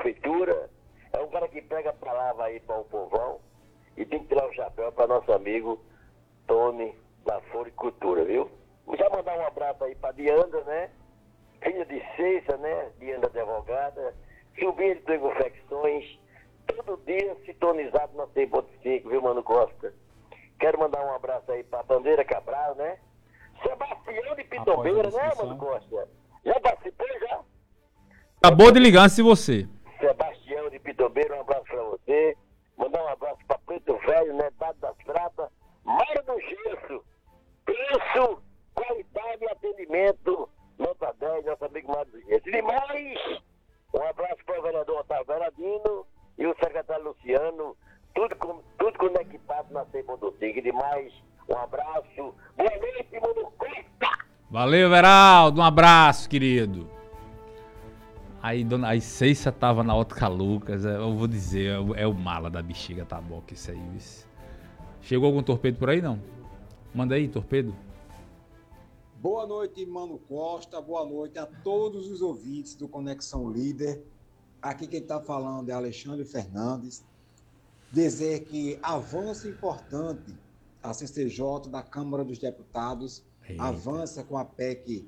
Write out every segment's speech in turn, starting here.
prefeitura, é um cara que pega a palavra aí para o povão e tem que tirar o chapéu para nosso amigo Tony da Floricultura, viu? Vou já mandar um abraço aí para Diandra, né? Filha de Ceiça, né? Diandra advogada, Silveira de Confecções, todo dia sintonizado na 100.5, viu, Mano Costa? Quero mandar um abraço aí para Bandeira Cabral, né? Sebastião de Pitombeira, né, Mano Costa? Já participou, já? Acabou de ligar-se você. Sebastião de Pitombeira, um abraço para você. Mandar um abraço para Preto Velho, né? Dado das Pratas, Mário do Gesso. Preço, qualidade e atendimento. Nota 10, nosso amigo Mário do Gesso. E demais, um abraço para o vereador Otávio Veradino e o secretário Luciano. Tudo conectado na 100.5. E demais, um abraço. Boa noite, Mano Costa. Valeu, Veraldo. Um abraço, querido. Aí dona Ceiça tava na Ótica Lucas, eu vou dizer, é o mala da bexiga, tá bom que isso aí, viu? Chegou algum torpedo por aí, não? Manda aí, torpedo. Boa noite, Mano Costa, boa noite a todos os ouvintes do Conexão Líder. Aqui quem está falando é Alexandre Fernandes. Dizer que avanço importante a CCJ da Câmara dos Deputados, avança com a PEC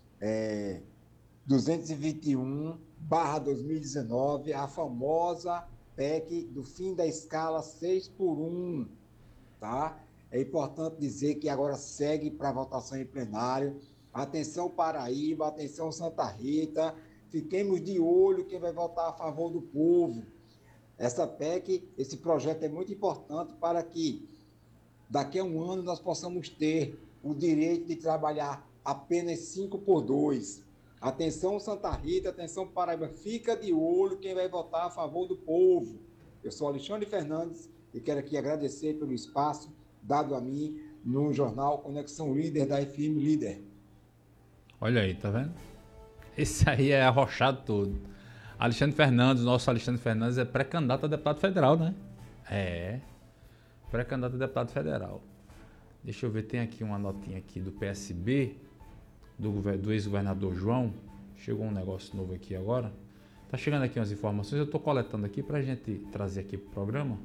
221/2019, a famosa PEC do fim da escala 6x1, tá? É importante dizer que agora segue para votação em plenário. Atenção Paraíba, atenção Santa Rita, fiquemos de olho quem vai votar a favor do povo. Essa PEC, esse projeto é muito importante para que daqui a um ano nós possamos ter o direito de trabalhar apenas 5x2. Atenção Santa Rita, atenção Paraíba, fica de olho quem vai votar a favor do povo. Eu sou Alexandre Fernandes e quero aqui agradecer pelo espaço dado a mim no jornal Conexão Líder da FM Líder. Olha aí, tá vendo? Esse aí é arrochado todo. Alexandre Fernandes, nosso Alexandre Fernandes é pré-candidato a deputado federal, né? É, pré-candidato a deputado federal. Deixa eu ver, tem aqui uma notinha aqui do PSB, do ex-governador João. Chegou um negócio novo aqui agora. Tá chegando aqui umas informações, eu tô coletando aqui pra gente trazer aqui pro programa.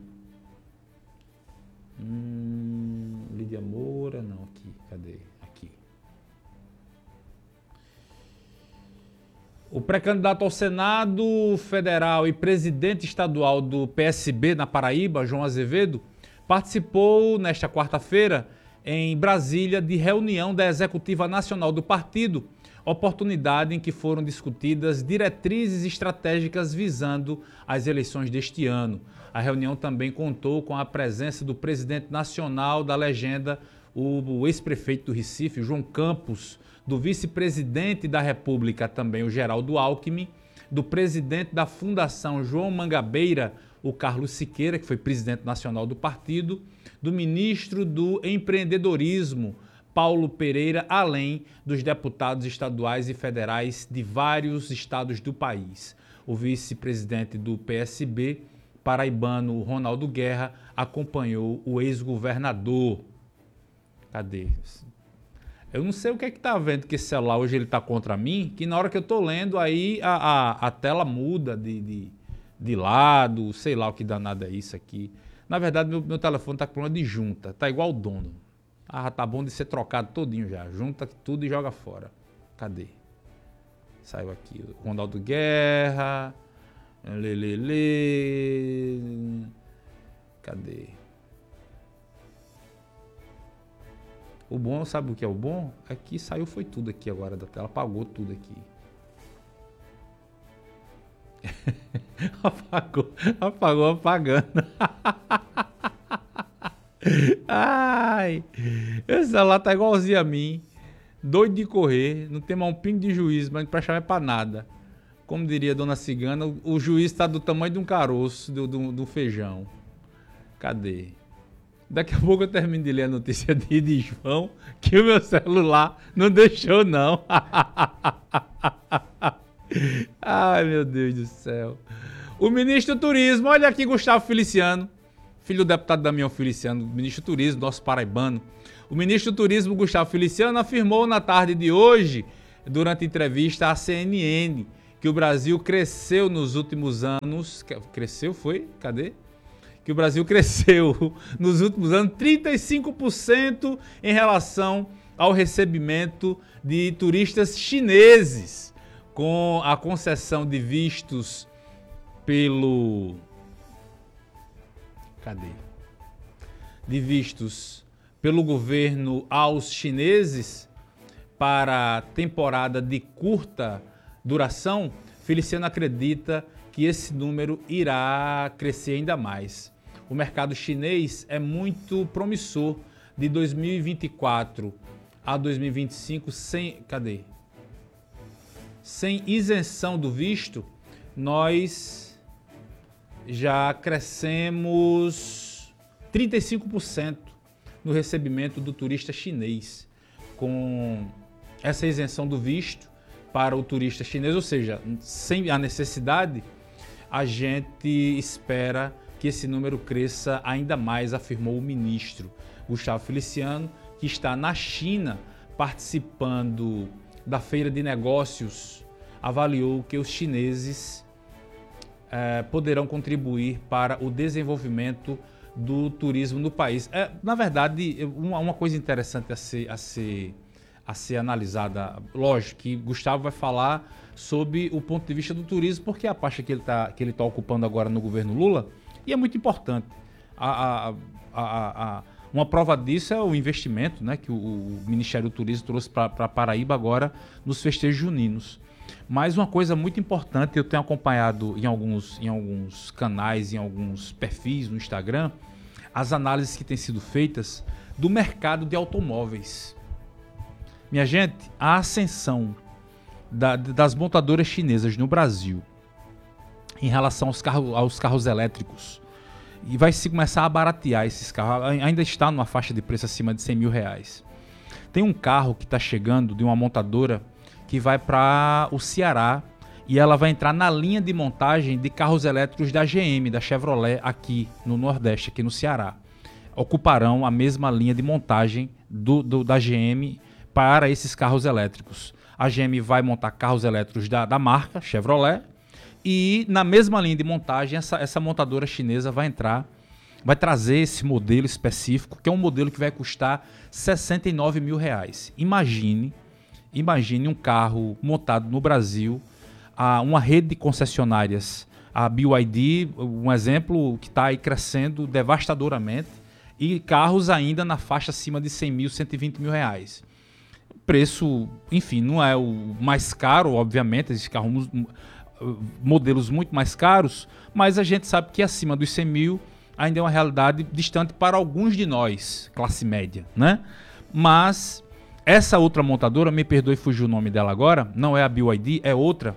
Lídia Moura, não, aqui, cadê? Aqui. O pré-candidato ao Senado Federal e presidente estadual do PSB na Paraíba, João Azevedo, participou nesta quarta-feira em Brasília de reunião da Executiva Nacional do partido, oportunidade em que foram discutidas diretrizes estratégicas visando as eleições deste ano. A reunião também contou com a presença do presidente nacional da legenda, o ex-prefeito do Recife, João Campos, do vice-presidente da República também, o Geraldo Alckmin, do presidente da Fundação João Mangabeira, o Carlos Siqueira, que foi presidente nacional do partido, do ministro do Empreendedorismo, Paulo Pereira, além dos deputados estaduais e federais de vários estados do país. O vice-presidente do PSB, paraibano Ronaldo Guerra, acompanhou o ex-governador. Cadê? Eu não sei o que é que tá vendo, que esse celular hoje ele tá contra mim, que na hora que eu tô lendo aí a tela muda de lado, sei lá o que danado é isso aqui. Na verdade, meu telefone tá com problema de junta, tá igual o dono. Ah, tá bom de ser trocado todinho já, junta tudo e joga fora. Cadê? Saiu aqui, Ronaldo Guerra, cadê? O bom, sabe o que é o bom? É que saiu foi tudo aqui agora da tela, apagou tudo aqui. apagou apagando. Ai, esse celular tá igualzinho a mim, doido de correr, não tem mais um pingo de juízo, mas não presta mais pra nada. Como diria a dona Cigana, o juiz tá do tamanho de um caroço do feijão. Cadê? Daqui a pouco eu termino de ler a notícia de João, que o meu celular não deixou, não. Ai, meu Deus do céu. O ministro do Turismo, olha aqui Gustavo Feliciano, filho do deputado Damião Feliciano, ministro do Turismo, nosso paraibano. O ministro do Turismo, Gustavo Feliciano, afirmou na tarde de hoje, durante entrevista à CNN, que o Brasil cresceu nos últimos anos. Cresceu, foi? Cadê? Que o Brasil cresceu nos últimos anos 35% em relação ao recebimento de turistas chineses, com a concessão de vistos pelo... Cadê? De vistos pelo governo aos chineses para temporada de curta duração. Feliciano acredita que esse número irá crescer ainda mais. O mercado chinês é muito promissor. De 2024 a 2025, sem isenção do visto, nós já crescemos 35% no recebimento do turista chinês, com essa isenção do visto para o turista chinês, ou seja, sem a necessidade, a gente espera que esse número cresça ainda mais, afirmou o ministro Gustavo Feliciano, que está na China participando da feira de negócios. Avaliou que os chineses poderão contribuir para o desenvolvimento do turismo no país. Na verdade, uma coisa interessante a ser analisada, lógico que Gustavo vai falar sobre o ponto de vista do turismo, porque é a pasta que ele tá ocupando agora no governo Lula, e é muito importante. Uma prova disso é o investimento, né, que o Ministério do Turismo trouxe para Paraíba agora nos festejos juninos. Mas uma coisa muito importante, eu tenho acompanhado em alguns canais, em alguns perfis no Instagram, as análises que têm sido feitas do mercado de automóveis. Minha gente, a ascensão das montadoras chinesas no Brasil em relação aos carros elétricos, e vai se começar a baratear esses carros, ainda está numa faixa de preço acima de 100 mil reais. Tem um carro que está chegando de uma montadora que vai para o Ceará e ela vai entrar na linha de montagem de carros elétricos da GM, da Chevrolet, aqui no Nordeste, aqui no Ceará. Ocuparão a mesma linha de montagem da GM para esses carros elétricos. A GM vai montar carros elétricos da marca Chevrolet e na mesma linha de montagem essa montadora chinesa vai trazer esse modelo específico, que é um modelo que vai custar 69 mil reais. Imagine um carro montado no Brasil, uma rede de concessionárias, a BYD, um exemplo que está aí crescendo devastadoramente, e carros ainda na faixa acima de 100 mil, 120 mil reais. Preço, enfim, não é o mais caro, obviamente, esses carros, modelos muito mais caros, mas a gente sabe que acima dos 100 mil ainda é uma realidade distante para alguns de nós, classe média, né? Mas essa outra montadora, me perdoe, fugiu o nome dela agora, não é a BYD, é outra.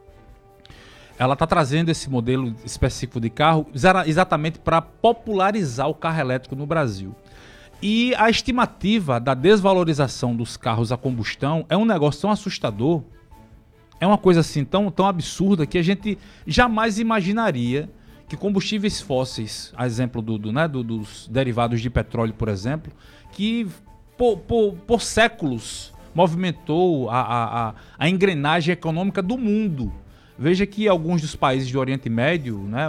Ela está trazendo esse modelo específico de carro exatamente para popularizar o carro elétrico no Brasil. E a estimativa da desvalorização dos carros a combustão é um negócio tão assustador, é uma coisa assim tão absurda, que a gente jamais imaginaria que combustíveis fósseis, a exemplo dos derivados de petróleo, por exemplo, que por séculos movimentou a engrenagem econômica do mundo. Veja que alguns dos países do Oriente Médio, né,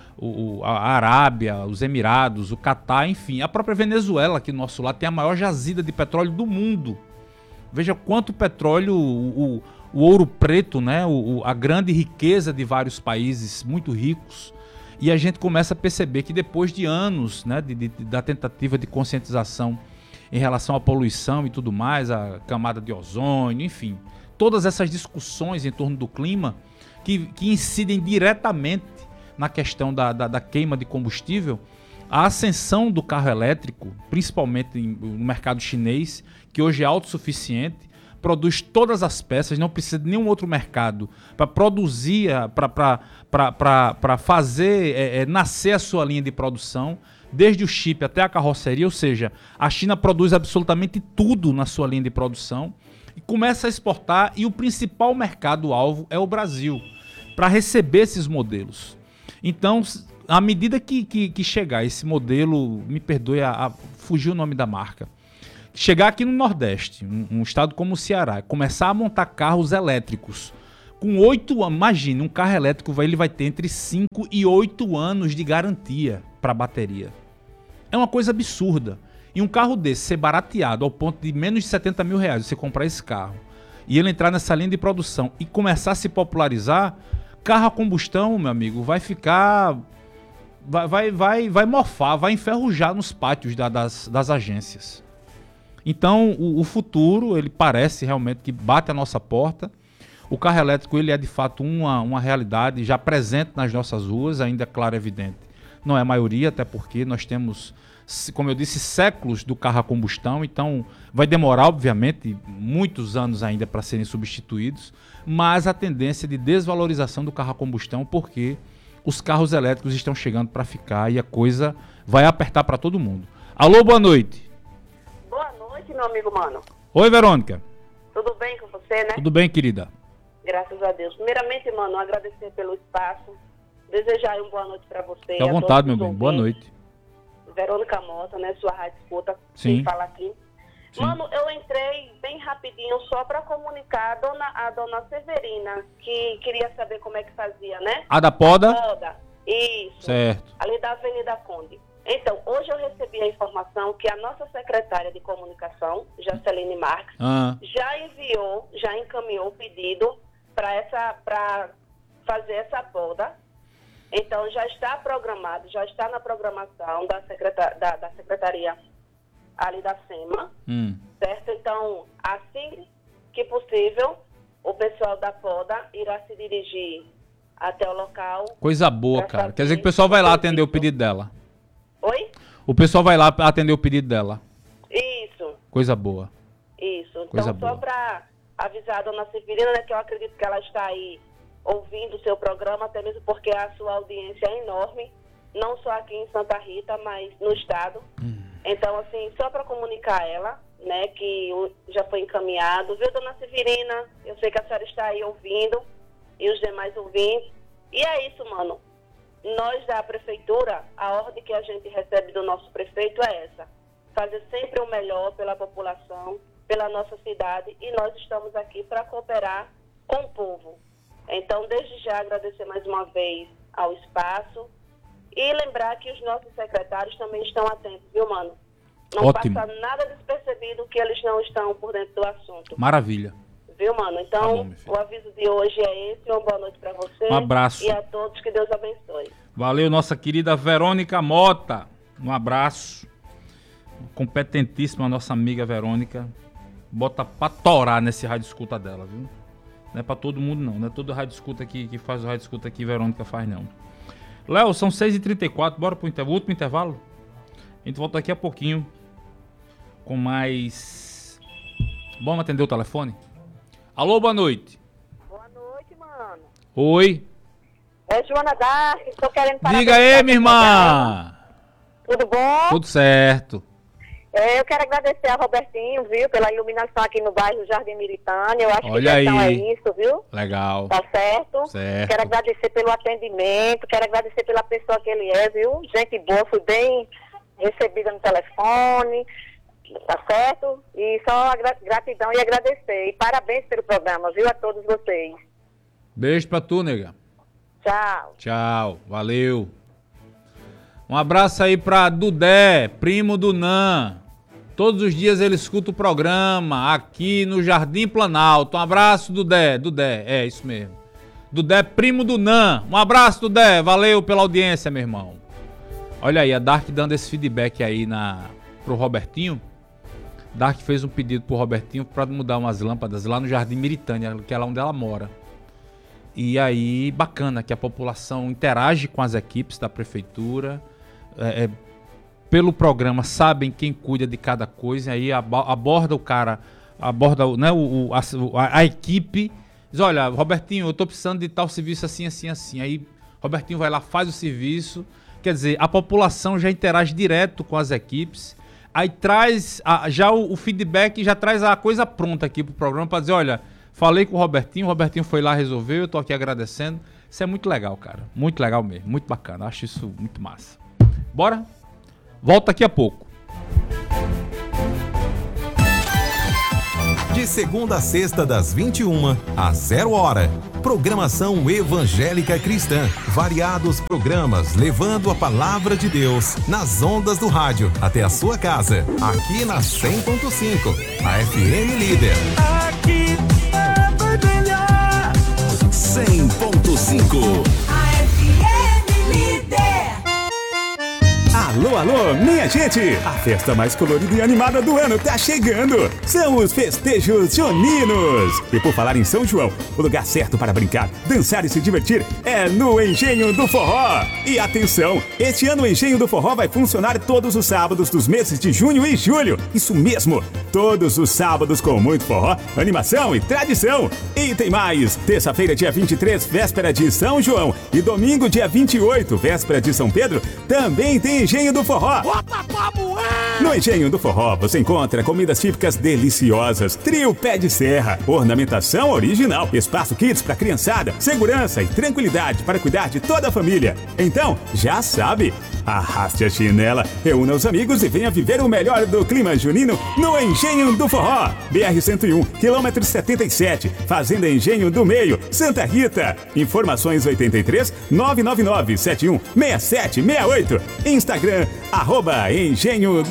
a Arábia, os Emirados, o Catar, enfim, a própria Venezuela, aqui do nosso lado, tem a maior jazida de petróleo do mundo. Veja quanto petróleo, o ouro preto, né, a grande riqueza de vários países muito ricos. E a gente começa a perceber que depois de anos, né, da tentativa de conscientização em relação à poluição e tudo mais, a camada de ozônio, enfim, todas essas discussões em torno do clima que incidem diretamente na questão da queima de combustível, a ascensão do carro elétrico, principalmente no mercado chinês, que hoje é autossuficiente, produz todas as peças, não precisa de nenhum outro mercado para produzir, para fazer nascer a sua linha de produção, desde o chip até a carroceria, ou seja, a China produz absolutamente tudo na sua linha de produção e começa a exportar, e o principal mercado-alvo é o Brasil, para receber esses modelos. Então, à medida que chegar esse modelo, me perdoe, fugiu o nome da marca, chegar aqui no Nordeste, um estado como o Ceará, começar a montar carros elétricos Com 8 anos, imagine, um carro elétrico ele vai ter entre 5 e 8 anos de garantia para a bateria. É uma coisa absurda. E um carro desse ser barateado ao ponto de menos de 70 mil reais, você comprar esse carro, e ele entrar nessa linha de produção e começar a se popularizar, carro a combustão, meu amigo, vai ficar... Vai morfar, vai enferrujar nos pátios das agências. Então, o futuro, ele parece realmente que bate a nossa porta. O carro elétrico, ele é de fato uma realidade já presente nas nossas ruas, ainda claro e evidente. Não é a maioria, até porque nós temos, como eu disse, séculos do carro a combustão, então vai demorar, obviamente, muitos anos ainda para serem substituídos, mas a tendência de desvalorização do carro a combustão, porque os carros elétricos estão chegando para ficar e a coisa vai apertar para todo mundo. Alô, boa noite. Boa noite, meu amigo mano. Oi, Verônica. Tudo bem com você, né? Tudo bem, querida? Graças a Deus. Primeiramente, mano, agradecer pelo espaço, desejar uma boa noite para você. Fique à vontade, meu bem. Boa noite. Verônica Mota, né? Sua rádio escuta. Sim. Quem fala aqui. Sim. Mano, eu entrei bem rapidinho só para comunicar a dona Severina, que queria saber como é que fazia, né? A da Poda? Poda. Isso. Certo. Ali da Avenida Conde. Então, hoje eu recebi a informação que a nossa secretária de comunicação, Jaceline Marques, já encaminhou o pedido para fazer essa poda. Então, já está programado, já está na programação da secretaria ali da SEMA, certo? Então, assim que possível, o pessoal da poda irá se dirigir até o local. Coisa boa, cara. Quer dizer que o pessoal vai lá atender o pedido dela. Oi? O pessoal vai lá atender o pedido dela. Isso. Coisa boa. Isso. Coisa então, boa. só para avisar a dona Severina, né, que eu acredito que ela está aí ouvindo o seu programa, até mesmo porque a sua audiência é enorme, não só aqui em Santa Rita, mas no estado. Então, assim, só para comunicar a ela, né, que já foi encaminhado. Viu, dona Severina? Eu sei que a senhora está aí ouvindo e os demais ouvintes. E é isso, mano. Nós da prefeitura, a ordem que a gente recebe do nosso prefeito é essa: fazer sempre o melhor pela população, pela nossa cidade, e nós estamos aqui para cooperar com o povo. Então, desde já, agradecer mais uma vez ao espaço e lembrar que os nossos secretários também estão atentos, viu, mano? Não Ótimo. passa nada despercebido que eles não estão por dentro do assunto. Maravilha. Viu, mano? Então, o aviso de hoje é esse. Uma boa noite para você. Um abraço. E a todos, que Deus abençoe. Valeu, nossa querida Verônica Mota. Um abraço. Competentíssima nossa amiga Verônica. Bota pra torar nesse rádio escuta dela, viu? Não é pra todo mundo, não. Não é todo rádio escuta que faz o rádio escuta que Verônica faz, não. Léo, são 6h34. Bora pro último intervalo? A gente volta daqui a pouquinho com mais... Vamos atender o telefone? Alô, boa noite. Boa noite, mano. Oi. É Joana Dark, estou querendo falar. Diga aí, minha irmã. Tudo bom? Tudo certo. Eu quero agradecer a Robertinho, viu, pela iluminação aqui no bairro Jardim Militânia. Eu acho Olha que a aí. é isso, viu? Legal. Tá certo? Certo. Quero agradecer pelo atendimento, quero agradecer pela pessoa que ele é, viu? Gente boa, fui bem recebida no telefone, tá certo? E só gratidão e agradecer. E parabéns pelo programa, viu, a todos vocês. Beijo pra tu, nega. Tchau. Tchau, valeu. Um abraço aí pra Dudé, primo do Nan. Todos os dias ele escuta o programa aqui no Jardim Planalto. Um abraço, Dudé. Dudé, é isso mesmo. Dudé, primo do Nan. Um abraço, Dudé. Valeu pela audiência, meu irmão. Olha aí, a Dark dando esse feedback aí pro Robertinho. Dark fez um pedido pro Robertinho pra mudar umas lâmpadas lá no Jardim Militânia, que é lá onde ela mora. E aí, bacana que a população interage com as equipes da prefeitura. Pelo programa, sabem quem cuida de cada coisa. Aí aborda o cara, aborda, né, a equipe. Diz, olha, Robertinho, eu tô precisando de tal serviço assim, assim, assim. Aí Robertinho vai lá, faz o serviço. Quer dizer, a população já interage direto com as equipes. Aí traz já o feedback, já traz a coisa pronta aqui pro programa para dizer, olha, falei com o Robertinho foi lá, resolveu, eu tô aqui agradecendo. Isso é muito legal, cara. Muito legal mesmo, muito bacana. Acho isso muito massa. Bora? Volto daqui a pouco. De segunda a sexta, das 21 às 0 hora. Programação evangélica cristã. Variados programas levando a palavra de Deus nas ondas do rádio até a sua casa. Aqui na 100.5, a FM Líder. Aqui é melhor. 100.5. A FM Líder. Alô, alô, minha gente! A festa mais colorida e animada do ano tá chegando! São os festejos juninos! E por falar em São João, o lugar certo para brincar, dançar e se divertir é no Engenho do Forró! E atenção, este ano o Engenho do Forró vai funcionar todos os sábados dos meses de junho e julho! Isso mesmo! Todos os sábados com muito forró, animação e tradição! E tem mais! Terça-feira, dia 23, véspera de São João, e domingo, dia 28, véspera de São Pedro, também tem Engenho do Forró. Bota pra moer! No Engenho do Forró você encontra comidas típicas deliciosas, trio pé de serra, ornamentação original, espaço kids para criançada, segurança e tranquilidade para cuidar de toda a família. Então, já sabe, arraste a chinela, reúna os amigos e venha viver o melhor do clima junino no Engenho do Forró. BR-101, quilômetro 77, Fazenda Engenho do Meio, Santa Rita. Informações 83 999 71 6768. Instagram, @Engenho